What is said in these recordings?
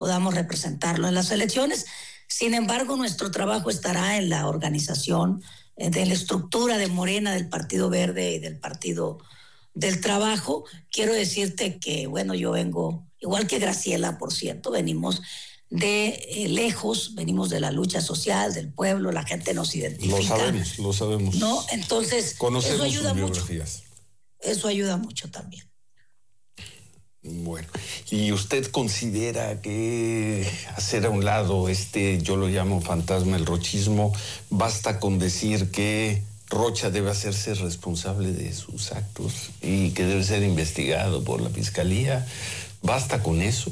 podamos representarlo en las elecciones. Sin embargo, nuestro trabajo estará en la organización de la estructura de Morena, del Partido Verde y del Partido del Trabajo. Quiero decirte que, bueno, yo vengo, igual que Graciela, por cierto, venimos de lejos, venimos de la lucha social, del pueblo, la gente nos identifica. Lo sabemos. ¿No? Entonces, conocemos eso ayuda sus mucho. biografías. Eso ayuda mucho también. Bueno, ¿y usted considera que hacer a un lado yo lo llamo fantasma, el rochismo, basta con decir que Rocha debe hacerse responsable de sus actos y que debe ser investigado por la Fiscalía? ¿Basta con eso?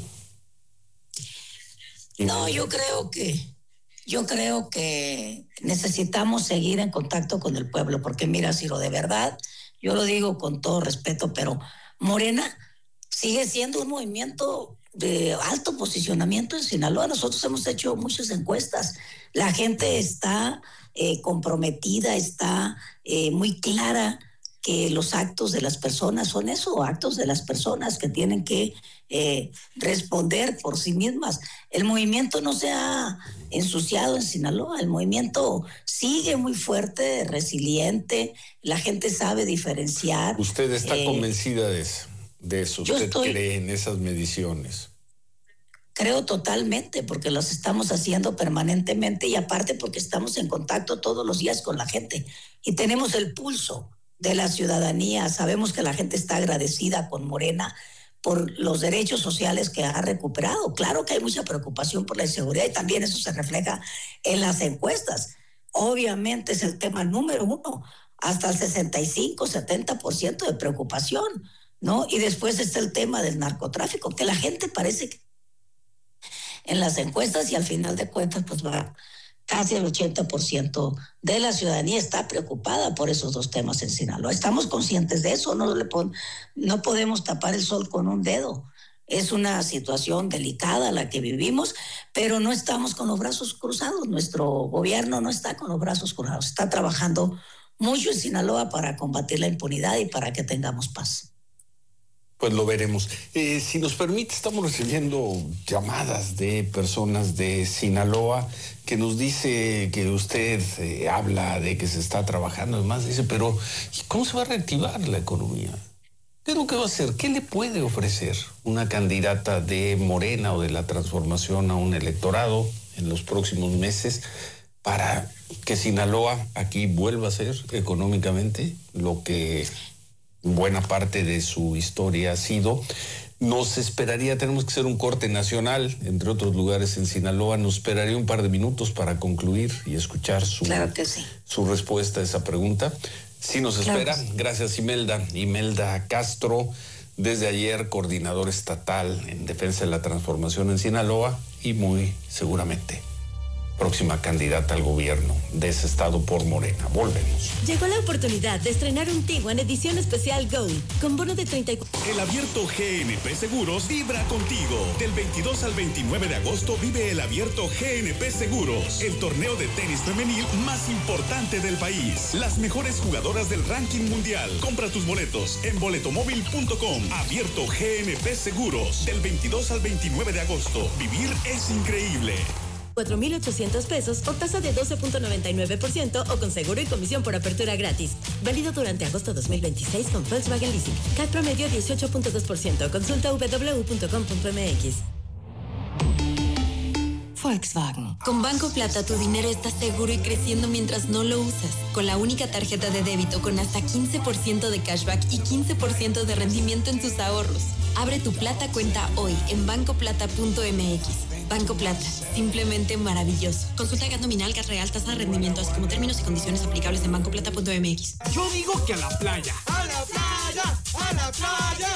No, yo creo que necesitamos seguir en contacto con el pueblo, porque mira, Ciro, de verdad, yo lo digo con todo respeto, pero Morena sigue siendo un movimiento de alto posicionamiento en Sinaloa. Nosotros hemos hecho muchas encuestas. La gente está comprometida, está muy clara que los actos de las personas son eso, actos de las personas que tienen que responder por sí mismas. El movimiento no se ha ensuciado en Sinaloa, el movimiento sigue muy fuerte, resiliente, la gente sabe diferenciar. ¿Usted está convencida de eso? ¿Usted cree en esas mediciones? Creo totalmente, porque los estamos haciendo permanentemente y aparte porque estamos en contacto todos los días con la gente y tenemos el pulso de la ciudadanía. Sabemos que la gente está agradecida con Morena por los derechos sociales que ha recuperado. Claro que hay mucha preocupación por la inseguridad y también eso se refleja en las encuestas. Obviamente es el tema número uno, hasta el 65-70% de preocupación, ¿no? Y después está el tema del narcotráfico, que la gente parece que en las encuestas y al final de cuentas pues va casi el 80% de la ciudadanía está preocupada por esos dos temas en Sinaloa. Estamos conscientes de eso, no podemos tapar el sol con un dedo. Es una situación delicada la que vivimos, pero no estamos con los brazos cruzados. Nuestro gobierno no está con los brazos cruzados, está trabajando mucho en Sinaloa para combatir la impunidad y para que tengamos paz. Pues lo veremos. Si nos permite, estamos recibiendo llamadas de personas de Sinaloa que nos dice que usted habla de que se está trabajando. Además dice, pero ¿cómo se va a reactivar la economía? ¿Qué es lo que va a hacer? ¿Qué le puede ofrecer una candidata de Morena o de la Transformación a un electorado en los próximos meses para que Sinaloa aquí vuelva a ser económicamente lo que buena parte de su historia ha sido? Nos esperaría, tenemos que hacer un corte nacional, entre otros lugares en Sinaloa, nos esperaría un par de minutos para concluir y escuchar claro que sí, su respuesta a esa pregunta. Sí nos espera, claro. Gracias Imelda Castro, desde ayer coordinador estatal en defensa de la transformación en Sinaloa y muy seguramente próxima candidata al gobierno de ese estado por Morena. Volvemos. Llegó la oportunidad de estrenar un Tiguan edición especial Gold con bono de 34. El abierto GNP Seguros vibra contigo. Del 22 al 29 de agosto vive el abierto GNP Seguros, el torneo de tenis femenil más importante del país. Las mejores jugadoras del ranking mundial. Compra tus boletos en boletomóvil.com. Abierto GNP Seguros. Del 22 al 29 de agosto. Vivir es increíble. 4,800 pesos o tasa de 12.99% o con seguro y comisión por apertura gratis. Válido durante agosto 2026 con Volkswagen Leasing. CAT promedio 18.2%. Consulta www.com.mx. Volkswagen. Con Banco Plata tu dinero está seguro y creciendo mientras no lo usas. Con la única tarjeta de débito con hasta 15% de cashback y 15% de rendimiento en tus ahorros. Abre tu Plata cuenta hoy en bancoplata.mx. Banco Plata, simplemente maravilloso. Consulta gas nominal, gas real, tasa de rendimiento, así como términos y condiciones aplicables en bancoplata.mx. Yo digo que a la playa. ¡A la playa! ¡A la playa!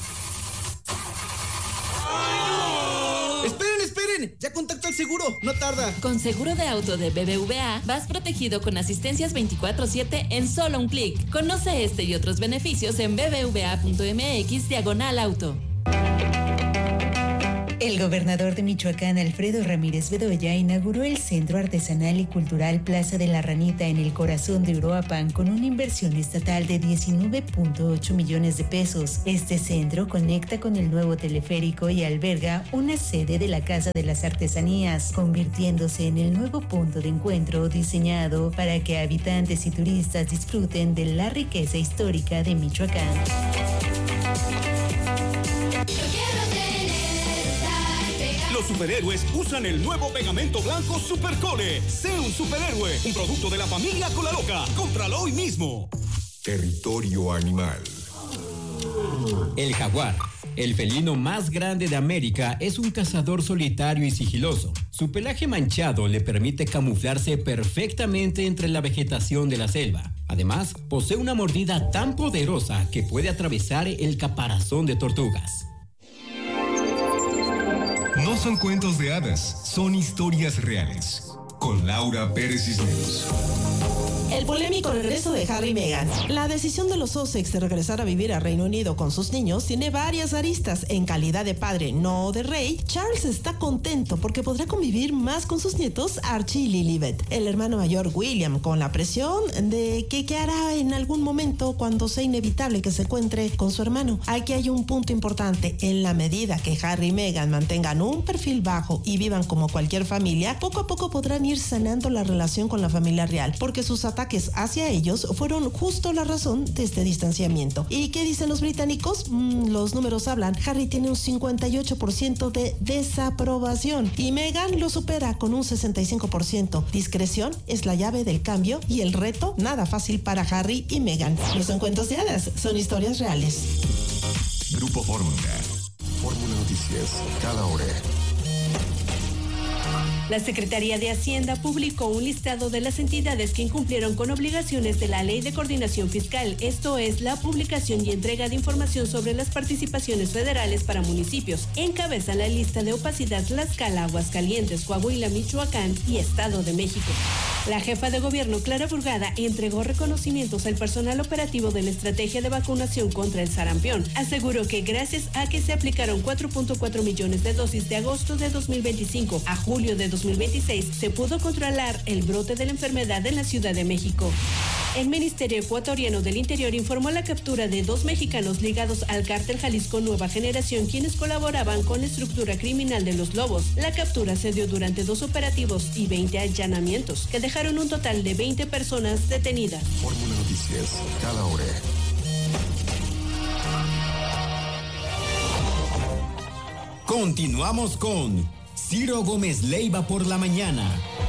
¡Ay, no! ¡Esperen! Ya contacto al seguro, no tarda. Con seguro de auto de BBVA, vas protegido con asistencias 24/7 en solo un clic. Conoce este y otros beneficios en bbva.mx/auto. El gobernador de Michoacán, Alfredo Ramírez Bedoya, inauguró el Centro Artesanal y Cultural Plaza de la Ranita en el corazón de Uruapan con una inversión estatal de 19.8 millones de pesos. Este centro conecta con el nuevo teleférico y alberga una sede de la Casa de las Artesanías, convirtiéndose en el nuevo punto de encuentro diseñado para que habitantes y turistas disfruten de la riqueza histórica de Michoacán. Los superhéroes usan el nuevo pegamento blanco Supercole. Sé un superhéroe, un producto de la familia Colaloca. Cómpralo hoy mismo. Territorio animal. El jaguar, el felino más grande de América, es un cazador solitario y sigiloso. Su pelaje manchado le permite camuflarse perfectamente entre la vegetación de la selva. Además, posee una mordida tan poderosa que puede atravesar el caparazón de tortugas. No son cuentos de hadas, son historias reales. Con Laura Pérez Cisneros. El polémico regreso de Harry y Meghan. La decisión de los Sussex de regresar a vivir a Reino Unido con sus niños tiene varias aristas. En calidad de padre, no de rey, Charles está contento porque podrá convivir más con sus nietos Archie y Lilibet. El hermano mayor, William, con la presión de que qué hará en algún momento cuando sea inevitable que se encuentre con su hermano. Aquí hay un punto importante. En la medida que Harry y Meghan mantengan un perfil bajo y vivan como cualquier familia, poco a poco podrán ir sanando la relación con la familia real, porque sus ataques hacia ellos fueron justo la razón de este distanciamiento. ¿Y qué dicen los británicos? Los números hablan. Harry tiene un 58% de desaprobación y Meghan lo supera con un 65%. Discreción es la llave del cambio y el reto nada fácil para Harry y Meghan. No son cuentos de hadas, son historias reales. Grupo Fórmula. Fórmula Noticias, cada hora. La Secretaría de Hacienda publicó un listado de las entidades que incumplieron con obligaciones de la Ley de Coordinación Fiscal, esto es, la publicación y entrega de información sobre las participaciones federales para municipios. Encabeza la lista de opacidad Tlaxcala, Aguascalientes, Coahuila, Michoacán y Estado de México. La jefa de gobierno, Clara Burgada, entregó reconocimientos al personal operativo de la estrategia de vacunación contra el sarampión. Aseguró que gracias a que se aplicaron 4.4 millones de dosis de agosto de 2025 a julio de 2026, se pudo controlar el brote de la enfermedad en la Ciudad de México. El Ministerio Ecuatoriano del Interior informó la captura de 2 mexicanos ligados al cártel Jalisco Nueva Generación, quienes colaboraban con la estructura criminal de los Lobos. La captura se dio durante 2 operativos y 20 allanamientos, que dejaron un total de 20 personas detenidas. Fórmula Noticias, cada hora. Continuamos con Ciro Gómez Leiva por la mañana.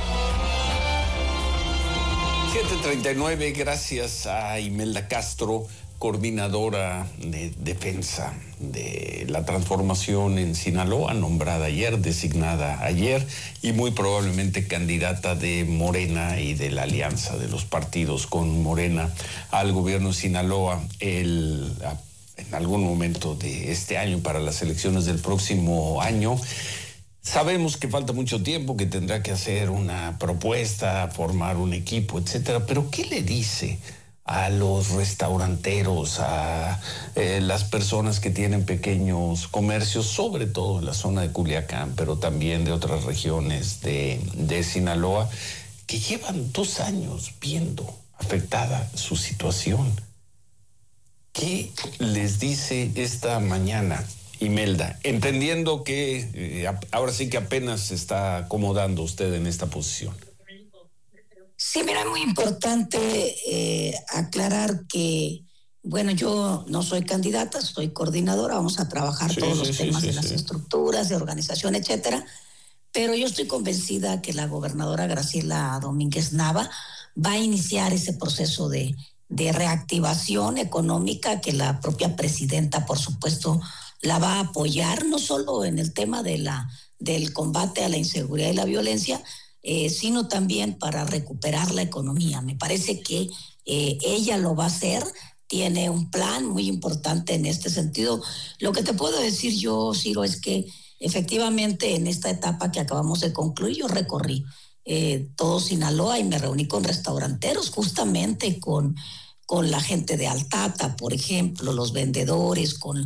7:39, gracias a Imelda Castro, coordinadora de defensa de la transformación en Sinaloa, nombrada ayer, designada ayer y muy probablemente candidata de Morena y de la alianza de los partidos con Morena al gobierno de Sinaloa en algún momento de este año para las elecciones del próximo año. Sabemos que falta mucho tiempo, que tendrá que hacer una propuesta, formar un equipo, etcétera. Pero ¿qué le dice a los restauranteros, a las personas que tienen pequeños comercios, sobre todo en la zona de Culiacán, pero también de otras regiones de Sinaloa, que llevan 2 años viendo afectada su situación? ¿Qué les dice esta mañana Imelda, entendiendo que ahora sí que apenas se está acomodando usted en esta posición? Sí, mira, es muy importante aclarar que, bueno, yo no soy candidata, soy coordinadora, vamos a trabajar todos los temas de las estructuras, de organización, etcétera, pero yo estoy convencida que la gobernadora Graciela Domínguez Nava va a iniciar ese proceso de reactivación económica, que la propia presidenta, por supuesto, la va a apoyar, no solo en el tema del combate a la inseguridad y la violencia, sino también para recuperar la economía. Me parece que ella lo va a hacer, tiene un plan muy importante en este sentido. Lo que te puedo decir yo, Ciro, es que efectivamente en esta etapa que acabamos de concluir, yo recorrí todo Sinaloa y me reuní con restauranteros, justamente con la gente de Altata, por ejemplo, los vendedores, con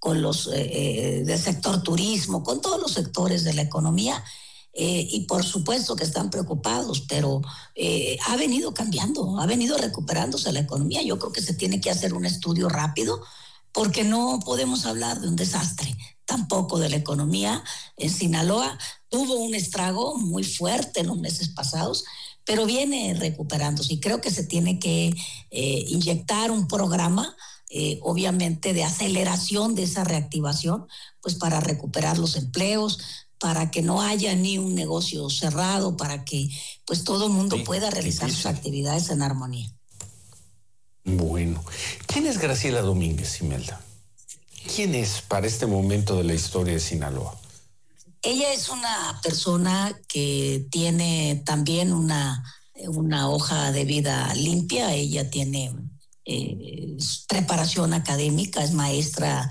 los del sector turismo, con todos los sectores de la economía. Y por supuesto que están preocupados, pero ha venido cambiando, ha venido recuperándose la economía. Yo creo que se tiene que hacer un estudio rápido, porque no podemos hablar de un desastre tampoco de la economía. En Sinaloa tuvo un estrago muy fuerte en los meses pasados, pero viene recuperándose, y creo que se tiene que inyectar un programa, obviamente, de aceleración de esa reactivación, pues para recuperar los empleos, para que no haya ni un negocio cerrado, para que pues todo el mundo pueda realizar sus actividades en armonía. Bueno, ¿quién es Graciela Domínguez, Imelda? ¿Quién es para este momento de la historia de Sinaloa? Ella es una persona que tiene también una hoja de vida limpia. Ella tiene preparación académica, es maestra,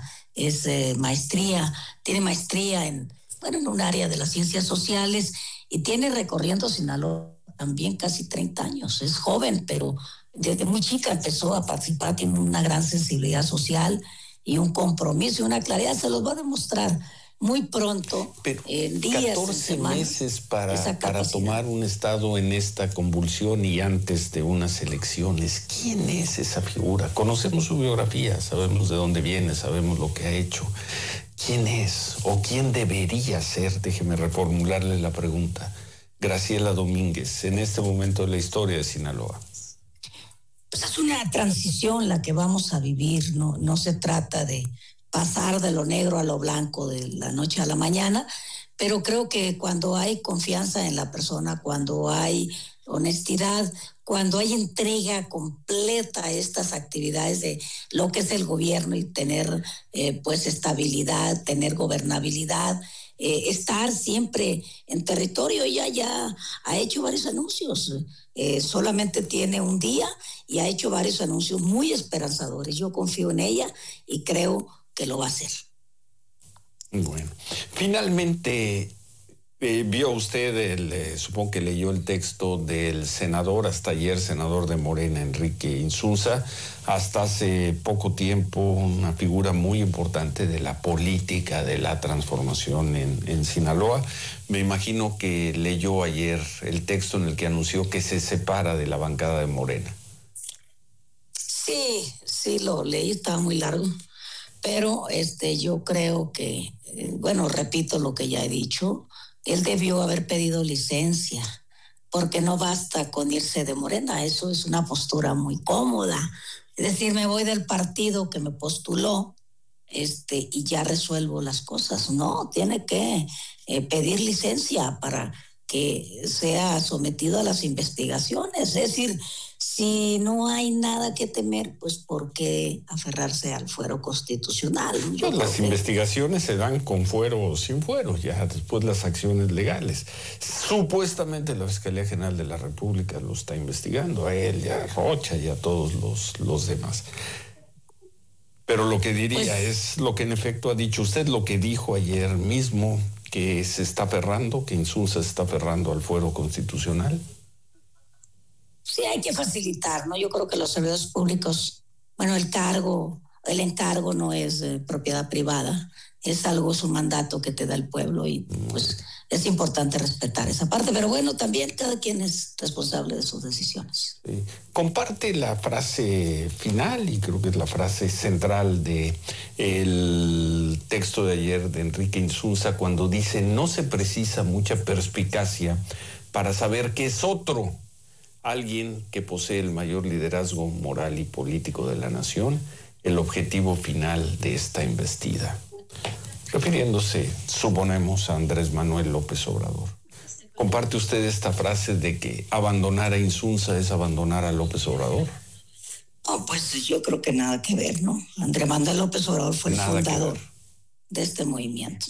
tiene maestría en un área de las ciencias sociales, y tiene recorriendo Sinaloa también casi 30 años. Es joven, pero desde muy chica empezó a participar, tiene una gran sensibilidad social y un compromiso y una claridad. Se los va a demostrar muy pronto, pero en días, 14 en semanas, meses para tomar un estado en esta convulsión y antes de unas elecciones. ¿Quién es esa figura? Conocemos su biografía, sabemos de dónde viene, sabemos lo que ha hecho. ¿Quién es o quién debería ser? Déjeme reformularle la pregunta. Graciela Domínguez, en este momento de la historia de Sinaloa. Pues es una transición la que vamos a vivir, no se trata de pasar de lo negro a lo blanco de la noche a la mañana, pero creo que cuando hay confianza en la persona, cuando hay honestidad, cuando hay entrega completa a estas actividades de lo que es el gobierno, y tener pues estabilidad, tener gobernabilidad, estar siempre en territorio. Ella ya ha hecho varios anuncios, solamente tiene un día y ha hecho varios anuncios muy esperanzadores. Yo confío en ella y creo que lo va a hacer. Bueno, finalmente vio usted, supongo que leyó el texto del senador, hasta ayer senador de Morena, Enrique Insunza, hasta hace poco tiempo una figura muy importante de la política de la transformación en Sinaloa. Me imagino que leyó ayer el texto en el que anunció que se separa de la bancada de Morena. Sí, lo leí, estaba muy largo, pero yo creo que, repito lo que ya he dicho, él debió haber pedido licencia, porque no basta con irse de Morena. Eso es una postura muy cómoda. Es decir, me voy del partido que me postuló, y ya resuelvo las cosas. No, tiene que pedir licencia para que sea sometido a las investigaciones. Es decir, si no hay nada que temer, pues ¿por qué aferrarse al fuero constitucional? Pues las investigaciones se dan con fuero o sin fuero, ya después las acciones legales. Supuestamente la Fiscalía General de la República lo está investigando, a él, a Rocha y a todos los demás. Pero lo que diría es lo que en efecto ha dicho usted, lo que dijo ayer mismo, que se está aferrando, que Insunza se está aferrando al fuero constitucional. Sí, hay que facilitar, ¿no? Yo creo que los servidores públicos, el encargo no es propiedad privada, es un mandato que te da el pueblo, y pues es importante respetar esa parte, pero también cada quien es responsable de sus decisiones. Sí. Comparte la frase final, y creo que es la frase central de el texto de ayer de Enrique Insunza, cuando dice: no se precisa mucha perspicacia para saber que es otro alguien que posee el mayor liderazgo moral y político de la nación, el objetivo final de esta investida. Refiriéndose, suponemos, a Andrés Manuel López Obrador. ¿Comparte usted esta frase de que abandonar a Insunza es abandonar a López Obrador? No, pues yo creo que nada que ver, ¿no? Andrés Manuel López Obrador fue el fundador de este movimiento.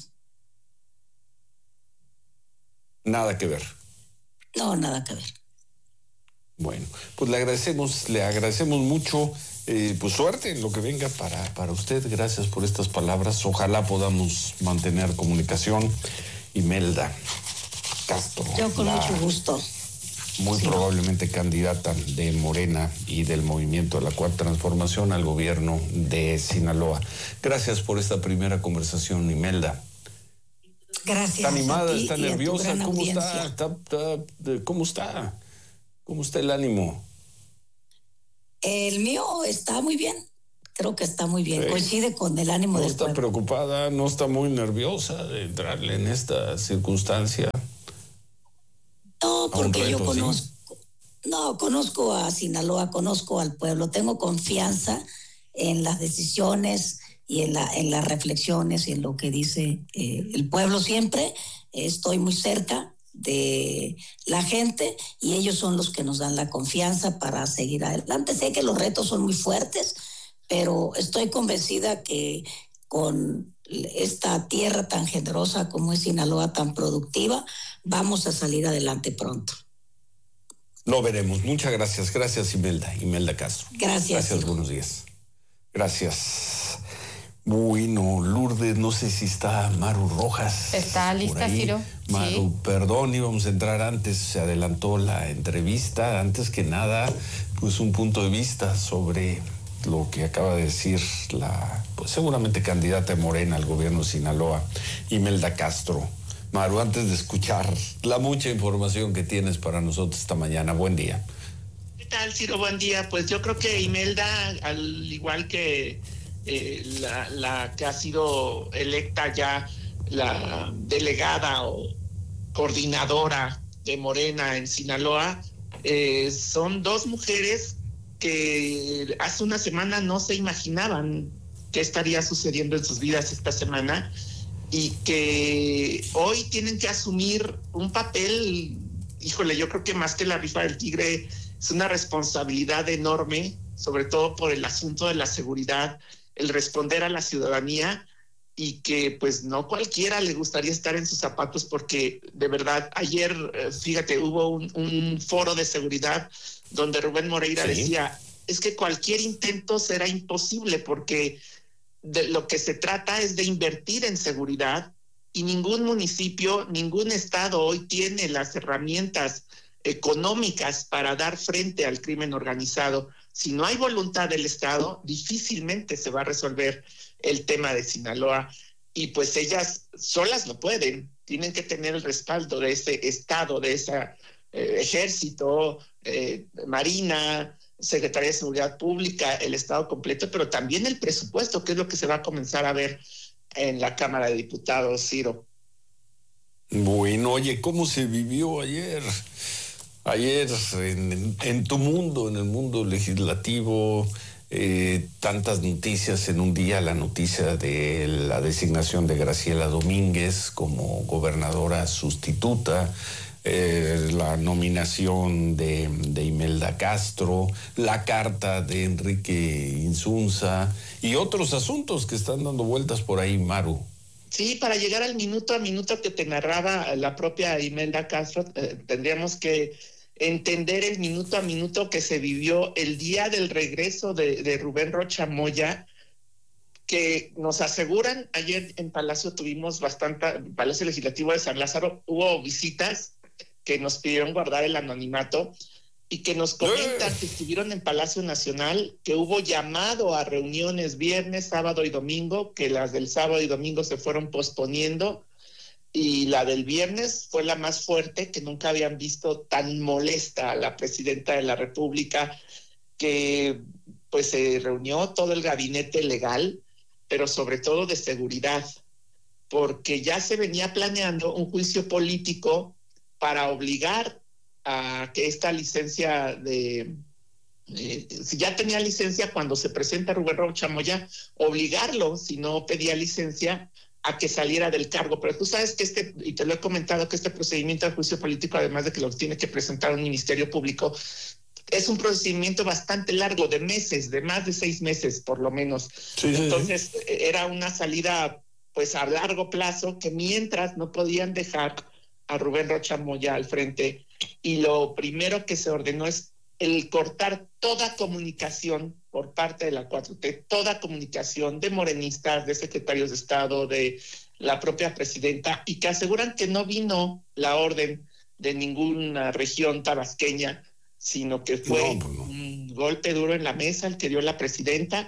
Nada que ver. No, nada que ver. Bueno, pues le agradecemos mucho, pues suerte en lo que venga para usted. Gracias por estas palabras. Ojalá podamos mantener comunicación. Imelda Castro. Yo con mucho gusto. muy probablemente candidata de Morena y del Movimiento de la Cuarta Transformación al gobierno de Sinaloa. Gracias por esta primera conversación, Imelda. Gracias. Está animada, a ti está y nerviosa. a tu gran ¿Cómo audiencia. ¿Cómo está? ¿Cómo está el ánimo? El mío está muy bien. Creo que está muy bien. Sí. Coincide con el ánimo No del está pueblo. preocupada, no está muy nerviosa de entrarle en esta circunstancia. No, porque yo reto, ¿sí? conozco a Sinaloa, conozco al pueblo, tengo confianza en las decisiones y en las reflexiones y en lo que dice el pueblo siempre. Estoy muy cerca de la gente y ellos son los que nos dan la confianza para seguir adelante. Sé que los retos son muy fuertes, pero estoy convencida que con esta tierra tan generosa como es Sinaloa, tan productiva, vamos a salir adelante pronto. Lo veremos. Muchas gracias. Gracias, Imelda Castro. Gracias. Buenos días. Gracias. Bueno, Lourdes, no sé si está Maru Rojas. Está lista, Ciro. Maru, Sí. perdón, íbamos a entrar antes, se adelantó la entrevista. Antes que nada, pues un punto de vista sobre lo que acaba de decir pues seguramente candidata de Morena al gobierno de Sinaloa, Imelda Castro. Maru, antes de escuchar la mucha información que tienes para nosotros esta mañana, buen día. ¿Qué tal, Ciro? Buen día. Pues yo creo que Imelda, al igual que la que ha sido electa ya la delegada o coordinadora de Morena en Sinaloa, son dos mujeres que hace una semana no se imaginaban qué estaría sucediendo en sus vidas esta semana y que hoy tienen que asumir un papel, híjole, yo creo que más que la rifa del tigre es una responsabilidad enorme, sobre todo por el asunto de la seguridad, el responder a la ciudadanía y que pues no cualquiera le gustaría estar en sus zapatos porque de verdad ayer, fíjate, hubo un foro de seguridad donde Rubén Moreira decía, es que cualquier intento será imposible porque de lo que se trata es de invertir en seguridad y ningún municipio, ningún estado hoy tiene las herramientas económicas para dar frente al crimen organizado. Si no hay voluntad del Estado, difícilmente se va a resolver el tema de Sinaloa. Y pues ellas solas no pueden, tienen que tener el respaldo de ese Estado, de ese ejército, Marina, Secretaría de Seguridad Pública, el Estado completo, pero también el presupuesto, que es lo que se va a comenzar a ver en la Cámara de Diputados, Ciro. Bueno, oye, ¿cómo se vivió ayer? Ayer en tu mundo, en el mundo legislativo, tantas noticias en un día, la noticia de la designación de Graciela Domínguez como gobernadora sustituta, la nominación de Imelda Castro, la carta de Enrique Insunza y otros asuntos que están dando vueltas por ahí, Maru. Sí, para llegar al minuto a minuto que te narraba la propia Imelda Castro, tendríamos que entender el minuto a minuto que se vivió el día del regreso de Rubén Rocha Moya, que nos aseguran, ayer en Palacio tuvimos Palacio Legislativo de San Lázaro, hubo visitas que nos pidieron guardar el anonimato y que nos comentan que estuvieron en Palacio Nacional, que hubo llamado a reuniones viernes, sábado y domingo, que las del sábado y domingo se fueron posponiendo, y la del viernes fue la más fuerte, que nunca habían visto tan molesta a la presidenta de la República, que pues se reunió todo el gabinete legal, pero sobre todo de seguridad, porque ya se venía planeando un juicio político para obligar a que esta licencia si ya tenía licencia cuando se presenta Rubén Rocha Moya, obligarlo, si no pedía licencia, a que saliera del cargo. Pero tú sabes que y te lo he comentado, que este procedimiento de juicio político, además de que lo tiene que presentar un ministerio público, es un procedimiento bastante largo, de meses, de más de 6 meses por lo menos. Entonces era una salida pues a largo plazo, que mientras no podían dejar a Rubén Rocha Moya al frente, y lo primero que se ordenó es el cortar toda comunicación por parte de la 4T, toda comunicación de morenistas, de secretarios de Estado, de la propia presidenta, y que aseguran que no vino la orden de ninguna región tabasqueña, sino que fue un golpe duro en la mesa el que dio la presidenta.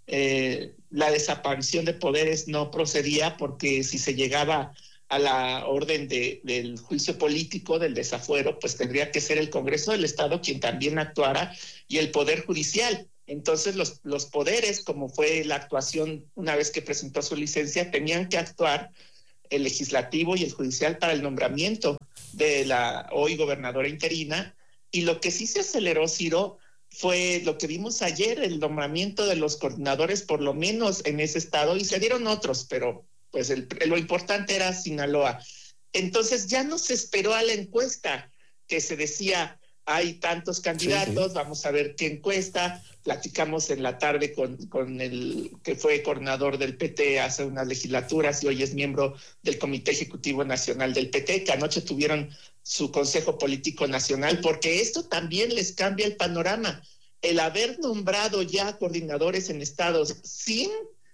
La desaparición de poderes no procedía, porque si se llegaba a la orden del juicio político, del desafuero, pues tendría que ser el Congreso del Estado quien también actuara, y el Poder Judicial. Entonces los poderes, como fue la actuación una vez que presentó su licencia, tenían que actuar el legislativo y el judicial para el nombramiento de la hoy gobernadora interina. Y lo que sí se aceleró, Ciro, fue lo que vimos ayer, el nombramiento de los coordinadores, por lo menos en ese estado, y se dieron otros, pero pues lo importante era Sinaloa. Entonces ya no se esperó a la encuesta, que se decía, hay tantos candidatos, vamos a ver qué encuesta. Platicamos en la tarde con el que fue coordinador del PT hace unas legislaturas y hoy es miembro del Comité Ejecutivo Nacional del PT, que anoche tuvieron su Consejo Político Nacional, porque esto también les cambia el panorama. El haber nombrado ya coordinadores en estados sin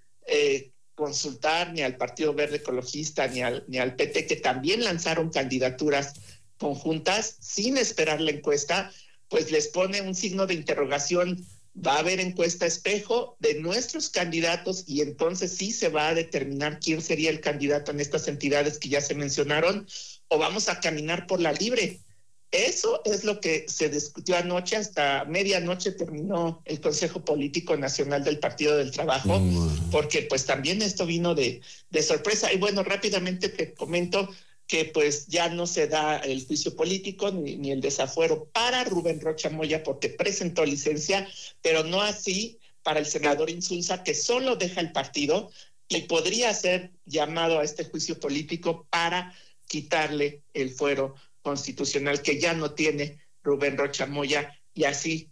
consultar ni al Partido Verde Ecologista ni al PT, que también lanzaron candidaturas conjuntas sin esperar la encuesta, pues les pone un signo de interrogación. Va a haber encuesta espejo de nuestros candidatos y entonces sí se va a determinar quién sería el candidato en estas entidades que ya se mencionaron, o vamos a caminar por la libre. Eso es lo que se discutió anoche. Hasta medianoche terminó el Consejo Político Nacional del Partido del Trabajo, porque pues también esto vino de sorpresa. Y bueno, rápidamente te comento que pues ya no se da el juicio político ni el desafuero para Rubén Rocha Moya, porque presentó licencia, pero no así para el senador Insulza, que solo deja el partido y podría ser llamado a este juicio político para quitarle el fuero constitucional que ya no tiene Rubén Rocha Moya, y así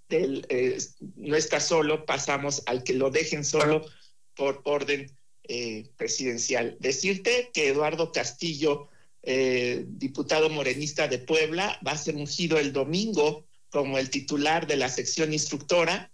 no está solo, pasamos al que lo dejen solo por orden presidencial. Decirte que Eduardo Castillo, diputado morenista de Puebla, va a ser ungido el domingo como el titular de la sección instructora,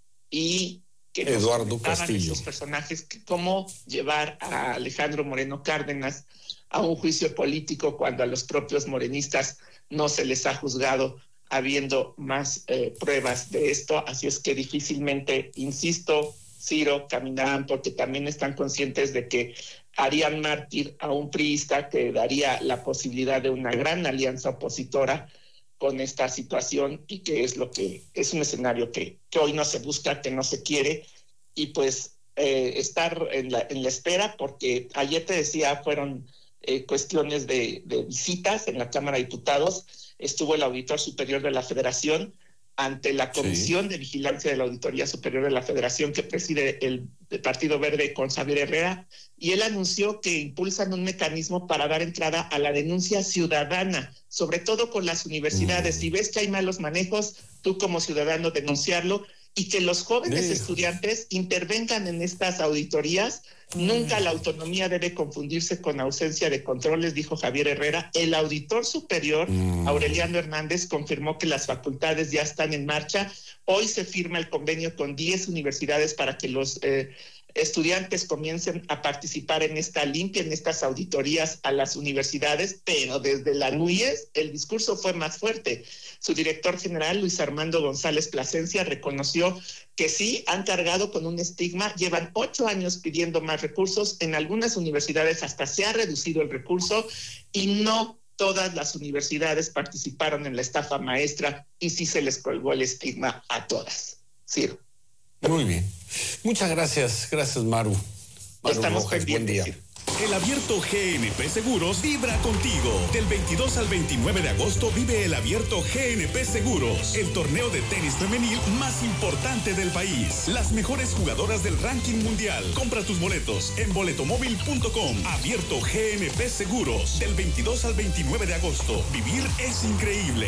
y que Eduardo Castillo, esos personajes, cómo llevar a Alejandro Moreno Cárdenas a un juicio político cuando a los propios morenistas no se les ha juzgado, habiendo más pruebas de esto. Así es que difícilmente, insisto, Ciro, caminarán, porque también están conscientes de que harían mártir a un priista, que daría la posibilidad de una gran alianza opositora con esta situación, y que es un escenario que hoy no se busca, que no se quiere, y pues estar en la espera, porque ayer te decía, fueron cuestiones de visitas en la Cámara de Diputados. Estuvo el Auditor Superior de la Federación ante la Comisión de Vigilancia de la Auditoría Superior de la Federación, que preside el Partido Verde con Xavier Herrera, y él anunció que impulsan un mecanismo para dar entrada a la denuncia ciudadana, sobre todo con las universidades. Si ves que hay malos manejos, tú como ciudadano denunciarlo, y que los jóvenes estudiantes intervengan en estas auditorías. Nunca la autonomía debe confundirse con ausencia de controles, dijo Xavier Herrera. El auditor superior, Aureliano Hernández, confirmó que las facultades ya están en marcha. Hoy se firma el convenio con 10 universidades para que los estudiantes comiencen a participar en esta limpia, en estas auditorías a las universidades, pero desde la NUYES el discurso fue más fuerte. Su director general, Luis Armando González Plasencia, reconoció que sí han cargado con un estigma, llevan 8 años pidiendo más recursos, en algunas universidades hasta se ha reducido el recurso, y no todas las universidades participaron en la estafa maestra, y sí se les colgó el estigma a todas. Ciro. Muy bien. Muchas gracias. Gracias, Maru. Estamos Rojas, buen día. El Abierto GNP Seguros vibra contigo. Del 22 al 29 de agosto vive el Abierto GNP Seguros, el torneo de tenis femenil más importante del país. Las mejores jugadoras del ranking mundial. Compra tus boletos en boletomóvil.com. Abierto GNP Seguros. Del 22 al 29 de agosto. Vivir es increíble.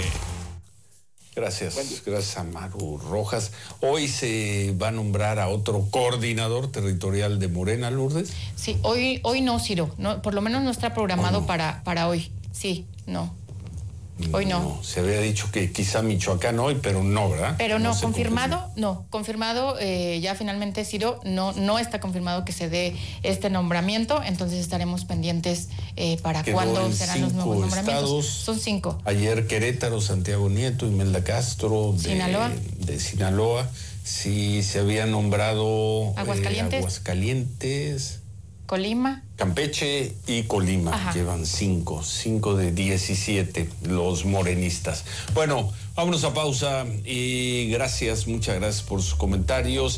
Gracias a Maru Rojas. Hoy se va a nombrar a otro coordinador territorial de Morena, Lourdes. Sí, hoy no, Ciro. No, por lo menos no está programado para hoy. Sí, no. Hoy no. Se había dicho que quizá Michoacán hoy, pero no, ¿verdad? Pero no confirmado, confirmado ya finalmente, Ciro, no está confirmado que se dé este nombramiento, entonces estaremos pendientes para cuándo serán los nuevos nombramientos. Estados, son 5. Ayer Querétaro, Santiago Nieto, Imelda Castro de Sinaloa. Sí, se había nombrado Aguascalientes, Colima, Campeche y Colima. Ajá. Llevan 5 de 17 los morenistas. Bueno, vámonos a pausa y muchas gracias por sus comentarios.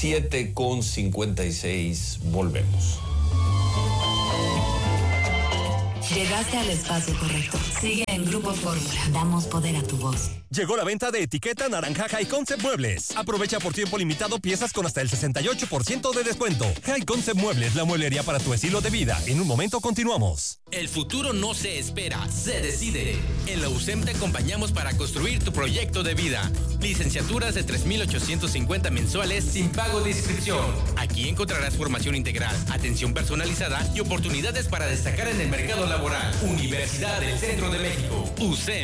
7:56, volvemos. Llegaste al espacio correcto. Sigue en Grupo Fórmula. Damos poder a tu voz. Llegó la venta de etiqueta naranja High Concept Muebles. Aprovecha por tiempo limitado piezas con hasta el 68% de descuento. High Concept Muebles, la mueblería para tu estilo de vida. En un momento continuamos. El futuro no se espera, se decide. En la USEM te acompañamos para construir tu proyecto de vida. Licenciaturas de 3,850 mensuales sin pago de inscripción. Aquí encontrarás formación integral, atención personalizada y oportunidades para destacar en el mercado laboral. Universidad del Centro de México, USEM.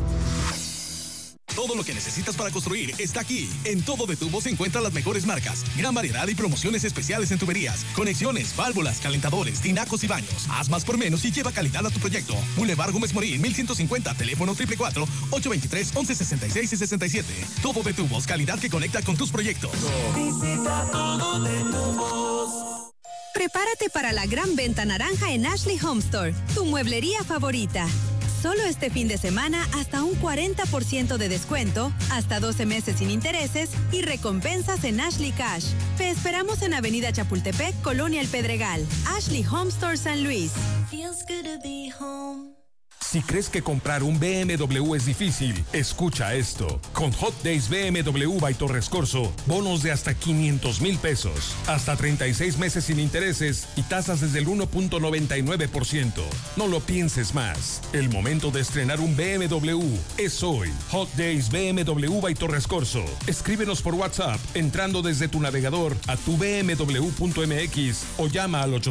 Todo lo que necesitas para construir está aquí. En Todo de Tubos encuentra las mejores marcas, gran variedad y promociones especiales en tuberías, conexiones, válvulas, calentadores, tinacos y baños. Haz más por menos y lleva calidad a tu proyecto. Boulevard Gómez Morín, 1150, teléfono 444-823-1166 y 67. Todo de Tubos, calidad que conecta con tus proyectos. Visita Todo de Tubos. Prepárate para la gran venta naranja en Ashley Home Store, tu mueblería favorita. Solo este fin de semana hasta un 40% de descuento, hasta 12 meses sin intereses y recompensas en Ashley Cash. Te esperamos en Avenida Chapultepec, Colonia El Pedregal. Ashley Home Store San Luis. Feels good to be home. Si crees que comprar un BMW es difícil, escucha esto. Con Hot Days BMW by Torres Corso, bonos de hasta 500,000 pesos, hasta 36 meses sin intereses y tasas desde el 1.99%. No lo pienses más. El momento de estrenar un BMW es hoy. Hot Days BMW by Torres Corso. Escríbenos por WhatsApp entrando desde tu navegador a tubmw.mx o llama al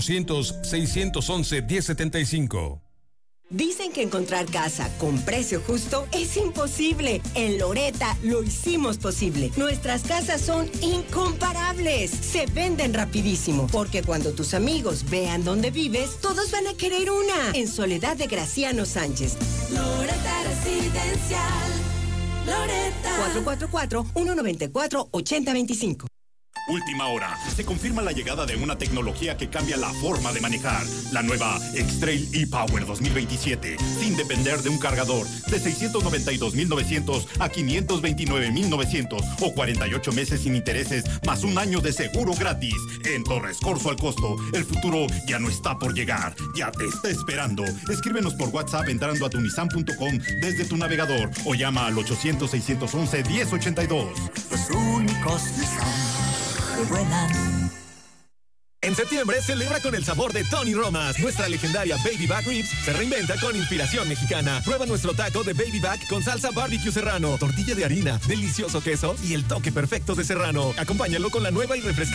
800-611-1075. Dicen que encontrar casa con precio justo es imposible. En Loretta lo hicimos posible. Nuestras casas son incomparables. Se venden rapidísimo. Porque cuando tus amigos vean dónde vives, todos van a querer una. En Soledad de Graciano Sánchez. Loretta Residencial. Loretta. 444-194-8025. Última hora. Se confirma la llegada de una tecnología que cambia la forma de manejar. La nueva X-Trail e-Power 2027. Sin depender de un cargador. De 692,900 a 529,900. O 48 meses sin intereses, más un año de seguro gratis. En Torres Corso al costo. El futuro ya no está por llegar. Ya te está esperando. Escríbenos por WhatsApp entrando a tunisan.com desde tu navegador. O llama al 800-611-1082. Los únicos Nissan. En septiembre celebra con el sabor de Tony Romas. Nuestra legendaria Baby Back Ribs se reinventa con inspiración mexicana. Prueba nuestro taco de Baby Back con salsa barbecue serrano, tortilla de harina, delicioso queso y el toque perfecto de serrano. Acompáñalo con la nueva y refrescante